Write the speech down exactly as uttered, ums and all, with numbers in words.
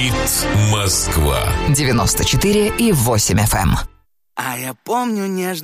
Говорит Москва. девяносто четыре и восемь эф эм. А я помню нежно.